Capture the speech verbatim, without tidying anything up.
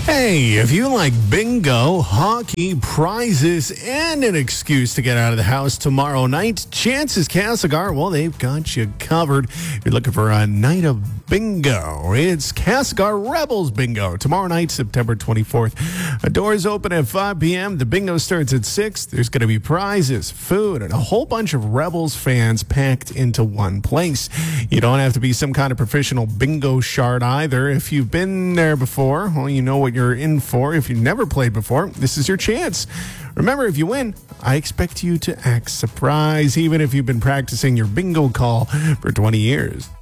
Hey, if you like bingo, hockey, prizes, and an excuse to get out of the house tomorrow night, Chances Castlegar, well, they've got you covered. You're looking for a night of bingo. It's Castlegar Rebels Bingo tomorrow night, September twenty-fourth. The doors open at five p.m. The bingo starts at six. There's going to be prizes, food, and a whole bunch of Rebels fans packed into one place. You don't have to be some kind of professional bingo shard either. If you've been there before, well, you know what you're in for. If you've never played before, this is your chance. Remember, if you win, I expect you to act surprised, even if you've been practicing your bingo call for twenty years.